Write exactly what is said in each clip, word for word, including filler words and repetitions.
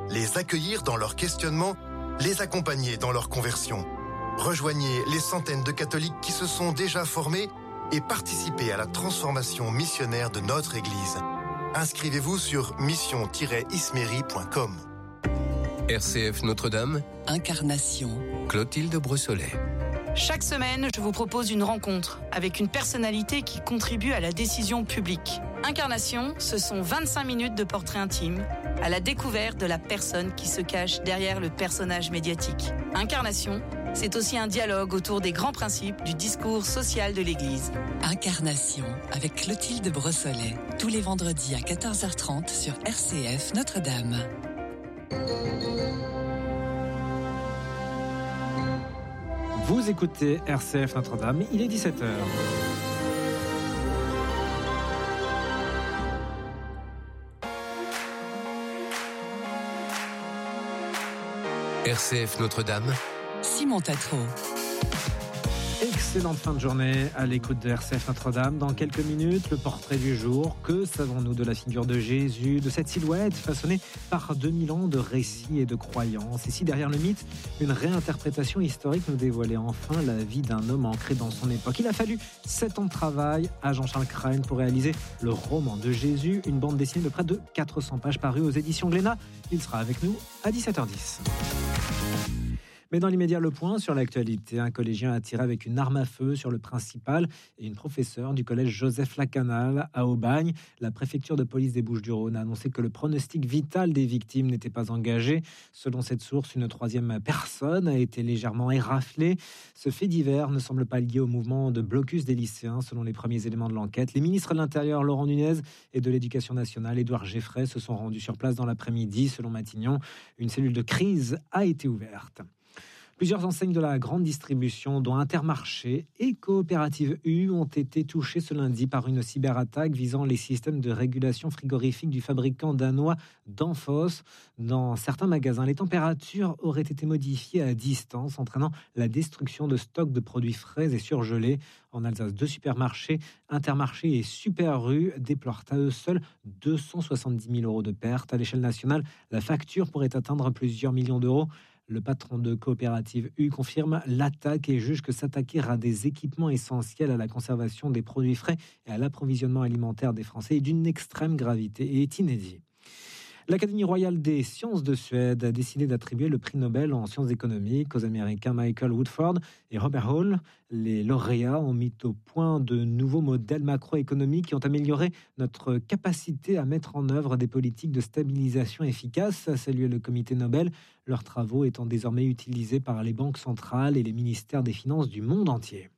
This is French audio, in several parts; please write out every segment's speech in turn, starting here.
les accueillir dans leur questionnement, les accompagner dans leur conversion. Rejoignez les centaines de catholiques qui se sont déjà formés et participez à la transformation missionnaire de notre Église. Inscrivez-vous sur mission tiret isméry point com. R C F Notre-Dame, Incarnation, Clotilde Brossolet. Chaque semaine, je vous propose une rencontre avec une personnalité qui contribue à la décision publique. Incarnation, ce sont vingt-cinq minutes de portrait intime à la découverte de la personne qui se cache derrière le personnage médiatique. Incarnation, c'est aussi un dialogue autour des grands principes du discours social de l'Église. Incarnation avec Clotilde Brossolet, tous les vendredis à quatorze heures trente sur R C F Notre-Dame. Vous écoutez R C F Notre-Dame, il est dix-sept heures. R C F Notre-Dame, Simon Tatro. Excellente fin de journée à l'écoute de R C F Notre-Dame. Dans quelques minutes, le portrait du jour. Que savons-nous de la figure de Jésus, de cette silhouette façonnée par deux mille ans de récits et de croyances? Et si derrière le mythe, une réinterprétation historique nous dévoilait enfin la vie d'un homme ancré dans son époque? Il a fallu sept ans de travail à Jean-Charles Craen pour réaliser le roman de Jésus, une bande dessinée de près de quatre cents pages parue aux éditions Glénat. Il sera avec nous à dix-sept heures dix. Mais dans l'immédiat, le point sur l'actualité. Un collégien a tiré avec une arme à feu sur le principal et une professeure du collège Joseph Lacanal à Aubagne. La préfecture de police des Bouches-du-Rhône a annoncé que le pronostic vital des victimes n'était pas engagé. Selon cette source, une troisième personne a été légèrement éraflée. Ce fait divers ne semble pas lié au mouvement de blocus des lycéens, selon les premiers éléments de l'enquête. Les ministres de l'Intérieur, Laurent Nunez, et de l'Éducation nationale, Édouard Geffray, se sont rendus sur place dans l'après-midi. Selon Matignon, une cellule de crise a été ouverte. Plusieurs enseignes de la grande distribution, dont Intermarché et Coopérative U, ont été touchées ce lundi par une cyberattaque visant les systèmes de régulation frigorifique du fabricant danois Danfoss. Dans certains magasins, les températures auraient été modifiées à distance, entraînant la destruction de stocks de produits frais et surgelés. En Alsace, deux supermarchés, Intermarché et Super U, déplorent à eux seuls deux cent soixante-dix mille euros de pertes. À l'échelle nationale, la facture pourrait atteindre plusieurs millions d'euros. Le patron de Coopérative U confirme l'attaque et juge que s'attaquer à des équipements essentiels à la conservation des produits frais et à l'approvisionnement alimentaire des Français est d'une extrême gravité et est inédit. L'Académie royale des sciences de Suède a décidé d'attribuer le prix Nobel en sciences économiques aux Américains Michael Woodford et Robert Hall. Les lauréats ont mis au point de nouveaux modèles macroéconomiques qui ont amélioré notre capacité à mettre en œuvre des politiques de stabilisation efficaces, a salué le comité Nobel, leurs travaux étant désormais utilisés par les banques centrales et les ministères des Finances du monde entier.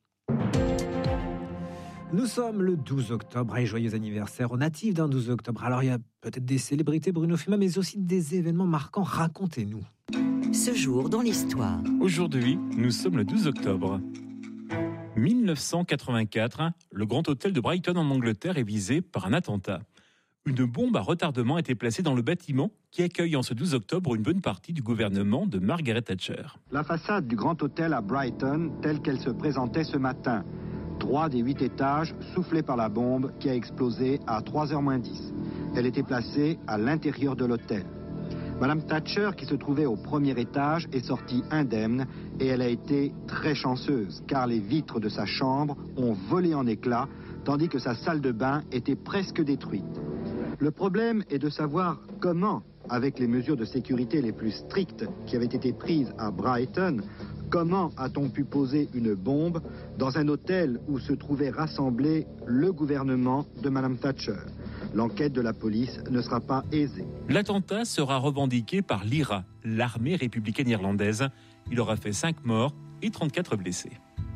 Nous sommes le douze octobre et joyeux anniversaire aux natifs d'un douze octobre. Alors il y a peut-être des célébrités, Bruno Fuma, mais aussi des événements marquants. Racontez-nous. Ce jour dans l'histoire. Aujourd'hui, nous sommes le douze octobre. dix-neuf cent quatre-vingt-quatre, le Grand Hôtel de Brighton en Angleterre est visé par un attentat. Une bombe à retardement a été placée dans le bâtiment qui accueille en ce douze octobre une bonne partie du gouvernement de Margaret Thatcher. La façade du Grand Hôtel à Brighton, telle qu'elle se présentait ce matin. Trois des huit étages soufflés par la bombe qui a explosé à trois heures moins dix. Elle était placée à l'intérieur de l'hôtel. Madame Thatcher, qui se trouvait au premier étage, est sortie indemne et elle a été très chanceuse car les vitres de sa chambre ont volé en éclats tandis que sa salle de bain était presque détruite. Le problème est de savoir comment, avec les mesures de sécurité les plus strictes qui avaient été prises à Brighton, comment a-t-on pu poser une bombe dans un hôtel où se trouvait rassemblé le gouvernement de Madame Thatcher? L'enquête de la police ne sera pas aisée. L'attentat sera revendiqué par l'I R A, l'armée républicaine irlandaise. Il aura fait cinq morts et trente-quatre blessés.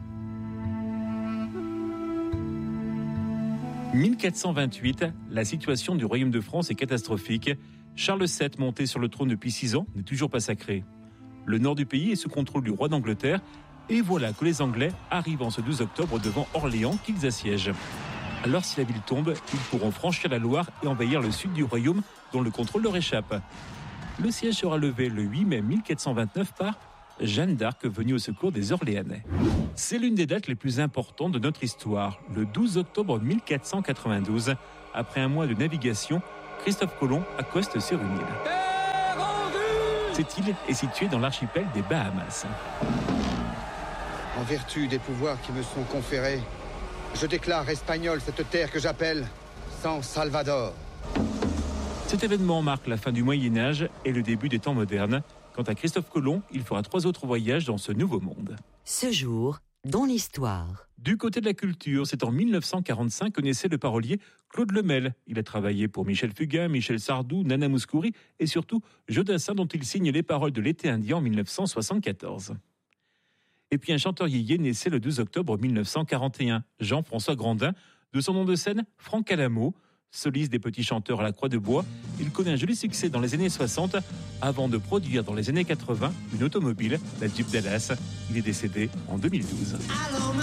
mille quatre cent vingt-huit, la situation du Royaume de France est catastrophique. Charles sept, monté sur le trône depuis six ans, n'est toujours pas sacré. Le nord du pays est sous contrôle du roi d'Angleterre. Et voilà que les Anglais arrivent en ce douze octobre devant Orléans qu'ils assiègent. Alors si la ville tombe, ils pourront franchir la Loire et envahir le sud du royaume dont le contrôle leur échappe. Le siège sera levé le huit mai mille quatre cent vingt-neuf par Jeanne d'Arc venue au secours des Orléanais. C'est l'une des dates les plus importantes de notre histoire. Le douze octobre mille quatre cent quatre-vingt-douze, après un mois de navigation, Christophe Colomb accoste sur une île. Cette île est située dans l'archipel des Bahamas. En vertu des pouvoirs qui me sont conférés, je déclare espagnole cette terre que j'appelle San Salvador. Cet événement marque la fin du Moyen-Âge et le début des temps modernes. Quant à Christophe Colomb, il fera trois autres voyages dans ce nouveau monde. Ce jour, dans l'histoire. Du côté de la culture, c'est en mille neuf cent quarante-cinq que naissait le parolier Claude Lemel. Il a travaillé pour Michel Fugain, Michel Sardou, Nana Mouskouri et surtout Jodassin, dont il signe les paroles de L'été indien en mille neuf cent soixante-quatorze. Et puis un chanteur yéyé naissait le douze octobre mille neuf cent quarante et un, Jean-François Grandin, de son nom de scène Franck Alamo. Soliste des petits chanteurs à la Croix de Bois, il connaît un joli succès dans les années soixante avant de produire dans les années quatre-vingts une automobile, la Jeep Dallas. Il est décédé en deux mille douze.